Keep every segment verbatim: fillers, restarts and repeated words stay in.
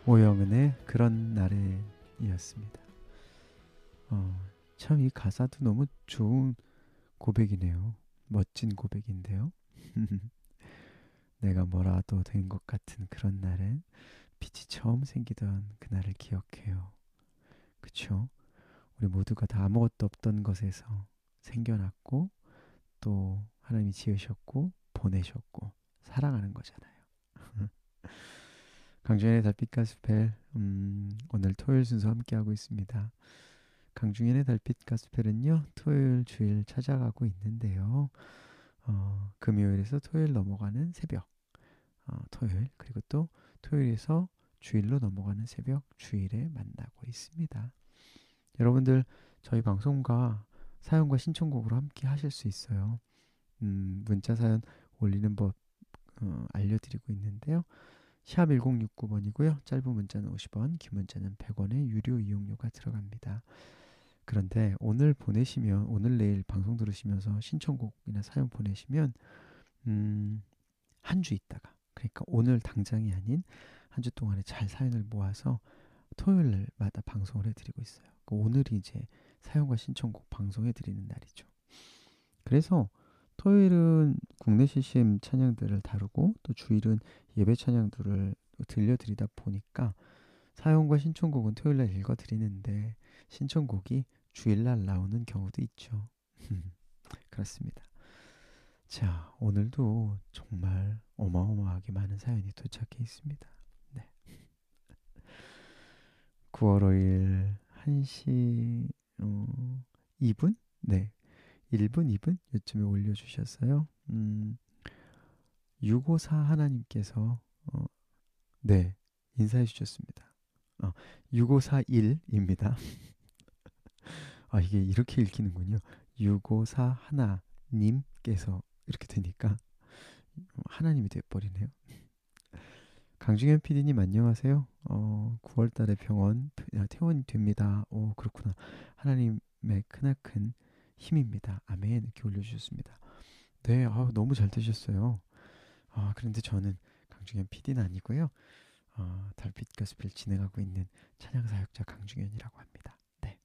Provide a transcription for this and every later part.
오영은의 그런 날에이었습니다. 어, 참 이 가사도 너무 좋은 고백이네요. 멋진 고백인데요. 내가 뭐라도 된 것 같은 그런 날엔 빛이 처음 생기던 그날을 기억해요. 그쵸? 우리 모두가 다 아무것도 없던 것에서 생겨났고 또 하나님이 지으셨고 보내셨고 사랑하는 거잖아요. 강준현의 달빛 가스펠 음, 오늘 토요일 순서 함께하고 있습니다. 강중현의 달빛 가스펠은요 토요일 주일 찾아가고 있는데요. 어, 금요일에서 토요일 넘어가는 새벽 어, 토요일 그리고 또 토요일에서 주일로 넘어가는 새벽 주일에 만나고 있습니다. 여러분들 저희 방송과 사연과 신청곡으로 함께 하실 수 있어요. 음, 문자 사연 올리는 법 어, 알려드리고 있는데요. 샵 일공육구 번이고요. 짧은 문자는 오십 원, 긴 문자는 백 원의 유료 이용료가 들어갑니다. 그런데 오늘 보내시면 오늘 내일 방송 들으시면서 신청곡이나 사연 보내시면 음, 한 주 있다가 그러니까 오늘 당장이 아닌 한 주 동안에 잘 사연을 모아서 토요일마다 방송을 해드리고 있어요. 그러니까 오늘이 이제 사연과 신청곡 방송해드리는 날이죠. 그래서 토요일은 국내 씨씨엠 찬양들을 다루고 또 주일은 예배 찬양들을 들려드리다 보니까 사연과 신청곡은 토요일날 읽어드리는데 신청곡이 주일날 나오는 경우도 있죠. 그렇습니다. 자, 오늘도 정말 어마어마하게 많은 사연이 도착해 있습니다. 네. 구월 오일 한 시 어, 이 분? 네. 일 분, 이 분? 요쯤에 올려주셨어요. 음, 육오사 하나님께서 어, 네. 인사해 주셨습니다. 어, 육오사일입니다. 아, 이게 이렇게 읽히는군요. 육오사 하나님께서 이렇게 되니까 하나님이 돼버리네요. 강중현 피디님 안녕하세요. 어, 구월 달에 병원 아, 퇴원이 됩니다. 오, 그렇구나. 하나님의 크나큰 힘입니다. 아멘. 이렇게 올려주셨습니다. 네, 아, 너무 잘 되셨어요. 아, 그런데 저는 강중현 피디는 아니고요. 어, 달빛 가스펠 진행하고 있는 찬양 사역자 강중현이라고 합니다. 네.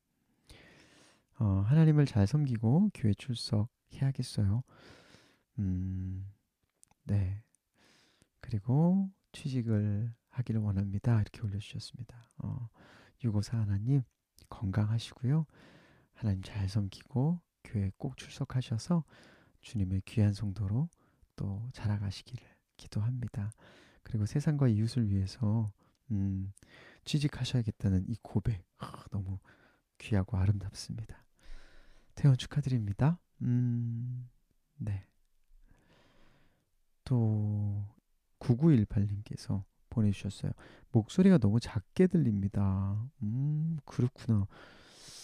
어, 하나님을 잘 섬기고 교회 출석해야겠어요. 음, 네. 그리고 취직을 하기를 원합니다. 이렇게 올려주셨습니다. 어, 육오사 하나님 건강하시고요. 하나님 잘 섬기고 교회 꼭 출석하셔서 주님의 귀한 성도로 또 자라가시기를 기도합니다. 그리고 세상과 이웃을 위해서 음, 취직하셔야겠다는 이 고백 아, 너무 귀하고 아름답습니다. 퇴원 축하드립니다. 음, 네. 또 구구일팔님께서 보내주셨어요. 목소리가 너무 작게 들립니다. 음, 그렇구나.